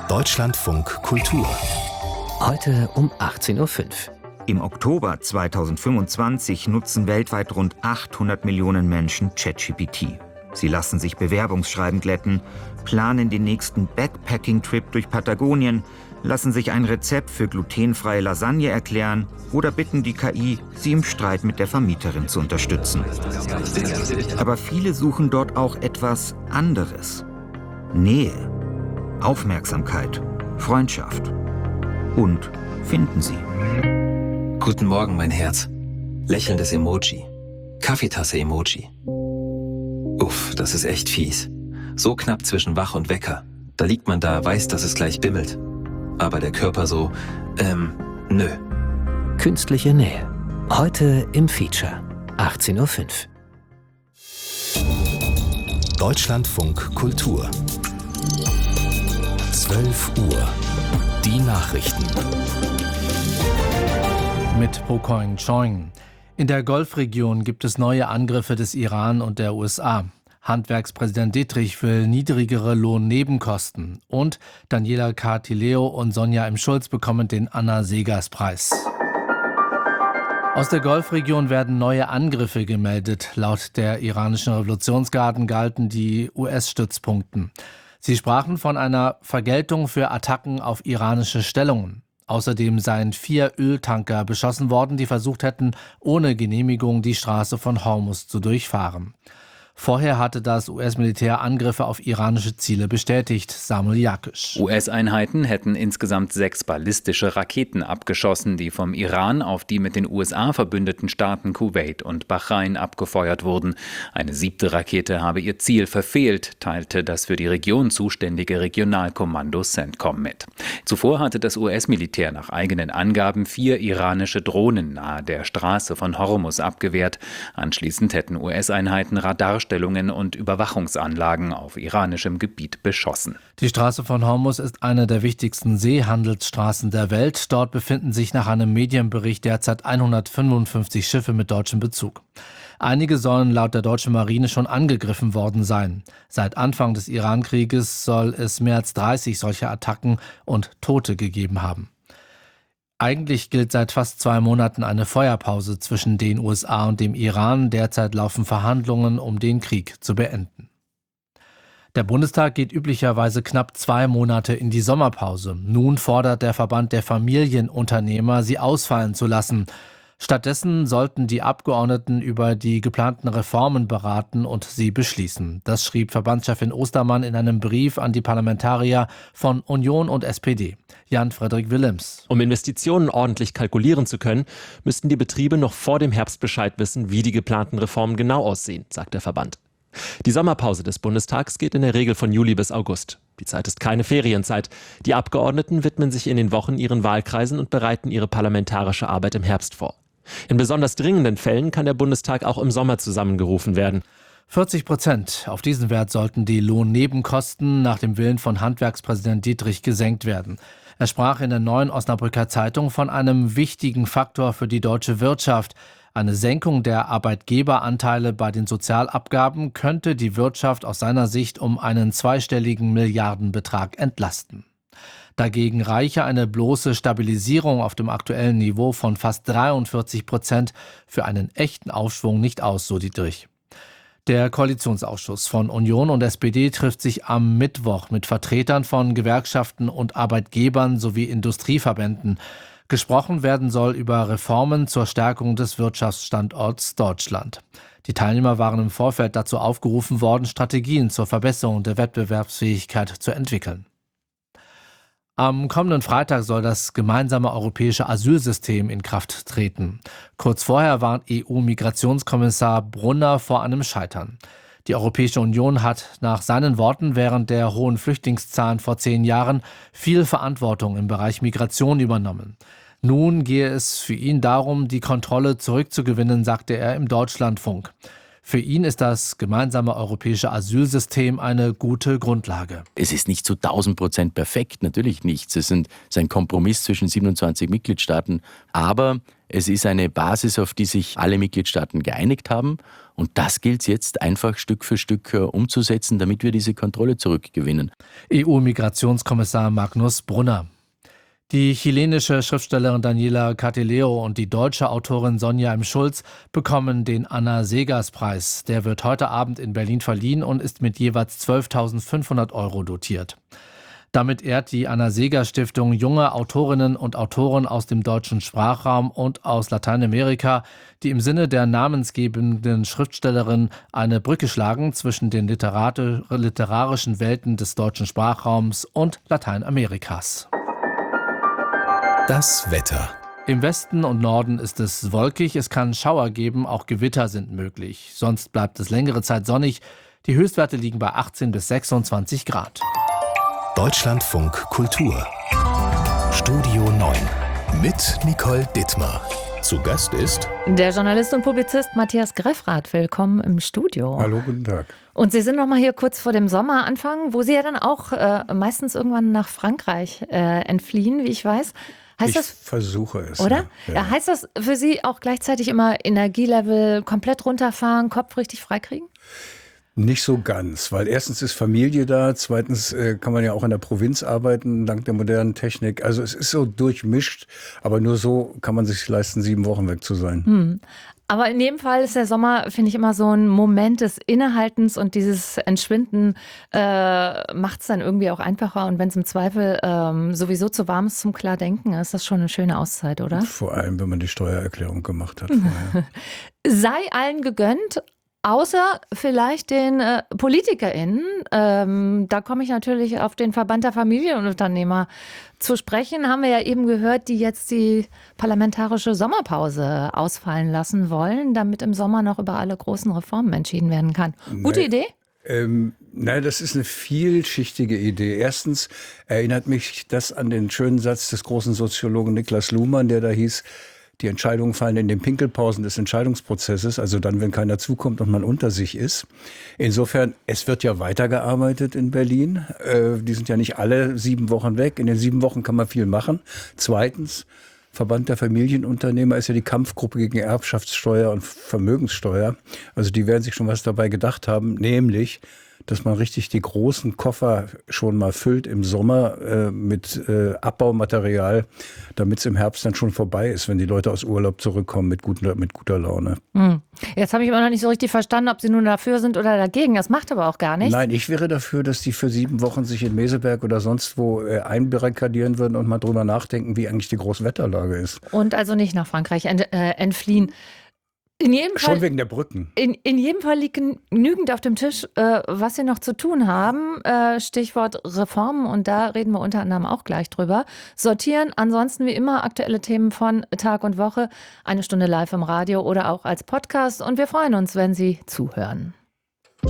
Deutschlandfunk Kultur. Heute um 18:05 Uhr. Im Oktober 2025 nutzen weltweit rund 800 Millionen Menschen ChatGPT. Sie lassen sich Bewerbungsschreiben glätten, planen den nächsten Backpacking-Trip durch Patagonien, lassen sich ein Rezept für glutenfreie Lasagne erklären oder bitten die KI, sie im Streit mit der Vermieterin zu unterstützen. Aber viele suchen dort auch etwas anderes. Nähe, Aufmerksamkeit, Freundschaft. Und finden sie. Guten Morgen, mein Herz. Lächelndes Emoji. Kaffeetasse-Emoji. Uff, das ist echt fies. So knapp zwischen Wach und Wecker. Da liegt man da, weiß, dass es gleich bimmelt. Aber der Körper so, nö. Künstliche Nähe. Heute im Feature. 18:05 Uhr. Deutschlandfunk Kultur. 12 Uhr. Die Nachrichten. Mit Pocoin Choi. In der Golfregion gibt es neue Angriffe des Iran und der USA. Handwerkspräsident Dietrich will niedrigere Lohnnebenkosten. Und Daniela Cartileo und Sonja M. Schulz bekommen den Anna-Seghers-Preis. Aus der Golfregion werden neue Angriffe gemeldet. Laut der iranischen Revolutionsgarden galten die US-Stützpunkten. Sie sprachen von einer Vergeltung für Attacken auf iranische Stellungen. Außerdem seien 4 Öltanker beschossen worden, die versucht hätten, ohne Genehmigung die Straße von Hormuz zu durchfahren. Vorher hatte das US-Militär Angriffe auf iranische Ziele bestätigt. Samuel Jakisch. US-Einheiten hätten insgesamt 6 ballistische Raketen abgeschossen, die vom Iran auf die mit den USA verbündeten Staaten Kuwait und Bahrain abgefeuert wurden. Eine 7. Rakete habe ihr Ziel verfehlt, teilte das für die Region zuständige Regionalkommando CENTCOM mit. Zuvor hatte das US-Militär nach eigenen Angaben 4 iranische Drohnen nahe der Straße von Hormuz abgewehrt. Anschließend hätten US-Einheiten Radarstellungen und Überwachungsanlagen auf iranischem Gebiet beschossen. Die Straße von Hormuz ist eine der wichtigsten Seehandelsstraßen der Welt. Dort befinden sich nach einem Medienbericht derzeit 155 Schiffe mit deutschem Bezug. Einige sollen laut der deutschen Marine schon angegriffen worden sein. Seit Anfang des Iran-Krieges soll es mehr als 30 solcher Attacken und Tote gegeben haben. Eigentlich gilt seit fast 2 Monaten eine Feuerpause zwischen den USA und dem Iran. Derzeit laufen Verhandlungen, um den Krieg zu beenden. Der Bundestag geht üblicherweise knapp 2 Monate in die Sommerpause. Nun fordert der Verband der Familienunternehmer, sie ausfallen zu lassen. Stattdessen sollten die Abgeordneten über die geplanten Reformen beraten und sie beschließen. Das schrieb Verbandschefin Ostermann in einem Brief an die Parlamentarier von Union und SPD. Jan-Frederik Willems. Um Investitionen ordentlich kalkulieren zu können, müssten die Betriebe noch vor dem Herbst Bescheid wissen, wie die geplanten Reformen genau aussehen, sagt der Verband. Die Sommerpause des Bundestags geht in der Regel von Juli bis August. Die Zeit ist keine Ferienzeit. Die Abgeordneten widmen sich in den Wochen ihren Wahlkreisen und bereiten ihre parlamentarische Arbeit im Herbst vor. In besonders dringenden Fällen kann der Bundestag auch im Sommer zusammengerufen werden. 40%. Auf diesen Wert sollten die Lohnnebenkosten nach dem Willen von Handwerkspräsident Dietrich gesenkt werden. Er sprach in der Neuen Osnabrücker Zeitung von einem wichtigen Faktor für die deutsche Wirtschaft. Eine Senkung der Arbeitgeberanteile bei den Sozialabgaben könnte die Wirtschaft aus seiner Sicht um einen zweistelligen Milliardenbetrag entlasten. Dagegen reiche eine bloße Stabilisierung auf dem aktuellen Niveau von fast 43% für einen echten Aufschwung nicht aus, so Dietrich. Der Koalitionsausschuss von Union und SPD trifft sich am Mittwoch mit Vertretern von Gewerkschaften und Arbeitgebern sowie Industrieverbänden. Gesprochen werden soll über Reformen zur Stärkung des Wirtschaftsstandorts Deutschland. Die Teilnehmer waren im Vorfeld dazu aufgerufen worden, Strategien zur Verbesserung der Wettbewerbsfähigkeit zu entwickeln. Am kommenden Freitag soll das gemeinsame europäische Asylsystem in Kraft treten. Kurz vorher warnt EU-Migrationskommissar Brunner vor einem Scheitern. Die Europäische Union hat nach seinen Worten während der hohen Flüchtlingszahlen vor 10 Jahren viel Verantwortung im Bereich Migration übernommen. Nun gehe es für ihn darum, die Kontrolle zurückzugewinnen, sagte er im Deutschlandfunk. Für ihn ist das gemeinsame europäische Asylsystem eine gute Grundlage. Es ist nicht zu 1000% perfekt, natürlich nicht. Es ist ein Kompromiss zwischen 27 Mitgliedstaaten. Aber Es ist eine Basis, auf die sich alle Mitgliedstaaten geeinigt haben. Und das gilt es jetzt einfach Stück für Stück umzusetzen, damit wir diese Kontrolle zurückgewinnen. EU-Migrationskommissar Magnus Brunner. Die chilenische Schriftstellerin Daniela Catileo und die deutsche Autorin Sonja M. Schulz bekommen den Anna-Seghers-Preis. Der wird heute Abend in Berlin verliehen und ist mit jeweils 12.500 € dotiert. Damit ehrt die Anna-Seghers-Stiftung junge Autorinnen und Autoren aus dem deutschen Sprachraum und aus Lateinamerika, die im Sinne der namensgebenden Schriftstellerin eine Brücke schlagen zwischen den literarischen Welten des deutschen Sprachraums und Lateinamerikas. Das Wetter. Im Westen und Norden ist es wolkig, es kann Schauer geben, auch Gewitter sind möglich. Sonst bleibt es längere Zeit sonnig. Die Höchstwerte liegen bei 18 bis 26 Grad. Deutschlandfunk Kultur. Studio 9 mit Nicole Dittmar. Zu Gast ist der Journalist und Publizist Matthias Greffrath. Willkommen im Studio. Hallo, guten Tag. Und Sie sind noch mal hier kurz vor dem Sommeranfang, wo Sie ja dann auch meistens irgendwann nach Frankreich entfliehen, wie ich weiß. Versuche es. Oder? Ja. Heißt das für Sie auch gleichzeitig immer Energielevel komplett runterfahren, Kopf richtig freikriegen? Nicht so ganz, weil erstens ist Familie da, zweitens kann man ja auch in der Provinz arbeiten, dank der modernen Technik. Also es ist so durchmischt, aber nur so kann man sich leisten, 7 Wochen weg zu sein. Aber in jedem Fall ist der Sommer, finde ich, immer so ein Moment des Innehaltens und dieses Entschwinden macht es dann irgendwie auch einfacher. Und wenn es im Zweifel sowieso zu warm ist zum Klardenken, ist das schon eine schöne Auszeit, oder? Vor allem, wenn man die Steuererklärung gemacht hat vorher. Sei allen gegönnt. Außer vielleicht den PolitikerInnen. Da komme ich natürlich auf den Verband der Familienunternehmer zu sprechen. Haben wir ja eben gehört, die jetzt die parlamentarische Sommerpause ausfallen lassen wollen, damit im Sommer noch über alle großen Reformen entschieden werden kann. Gute Idee? Nein, das ist eine vielschichtige Idee. Erstens erinnert mich das an den schönen Satz des großen Soziologen Niklas Luhmann, der da hieß: Die Entscheidungen fallen in den Pinkelpausen des Entscheidungsprozesses, also dann, wenn keiner zukommt und man unter sich ist. Insofern, es wird ja weitergearbeitet in Berlin. Die sind ja nicht alle 7 Wochen weg. In den 7 Wochen kann man viel machen. Zweitens, Verband der Familienunternehmer ist ja die Kampfgruppe gegen Erbschaftssteuer und Vermögenssteuer. Also die werden sich schon was dabei gedacht haben, nämlich, dass man richtig die großen Koffer schon mal füllt im Sommer mit Abbaumaterial, damit es im Herbst dann schon vorbei ist, wenn die Leute aus Urlaub zurückkommen mit guter Laune. Jetzt habe ich aber noch nicht so richtig verstanden, ob Sie nun dafür sind oder dagegen. Das macht aber auch gar nichts. Nein, ich wäre dafür, dass die für 7 Wochen sich in Meseberg oder sonst wo einbarrikadieren würden und mal drüber nachdenken, wie eigentlich die Großwetterlage ist. Und also nicht nach Frankreich entfliehen. In jedem Fall, schon wegen der Brücken. In jedem Fall liegt genügend auf dem Tisch, was Sie noch zu tun haben. Stichwort Reformen, und da reden wir unter anderem auch gleich drüber. Sortieren, ansonsten wie immer aktuelle Themen von Tag und Woche. 1 Stunde live im Radio oder auch als Podcast. Und wir freuen uns, wenn Sie zuhören.